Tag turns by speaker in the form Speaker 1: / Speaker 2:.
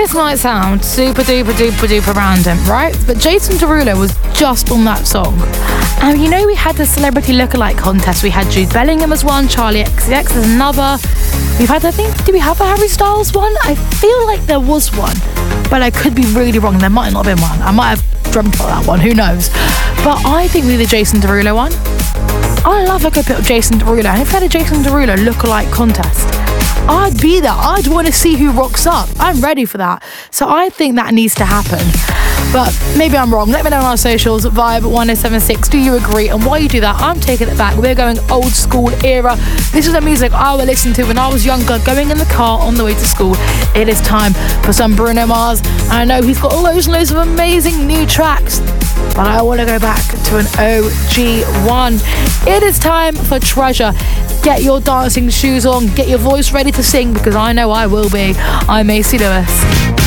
Speaker 1: This might sound super duper duper duper random, right? But Jason Derulo was just on that song. And you know, we had the celebrity lookalike contest. We had Jude Bellingham as one, Charlie XCX as another. We've had, I think, did we have a Harry Styles one? I feel like there was one, but I could be really wrong. There might not have been one. I might have dreamt about that one, who knows? But I think we did the Jason Derulo one. I love a good bit of Jason Derulo. And if we had a Jason Derulo lookalike contest, I'd be there. I'd want to see who rocks up. I'm ready for that. So I think that needs to happen. But maybe I'm wrong. Let me know on our socials, Vibe1076. Do you agree? And while you do that, I'm taking it back. We're going old school era. This is the music I would listen to when I was younger, going in the car on the way to school. It is time for some Bruno Mars. I know he's got loads and loads of amazing new tracks, but I want to go back to an OG one. It is time for Treasure. Get your dancing shoes on, get your voice ready to sing, because I know I will be. I'm Macy Lewis.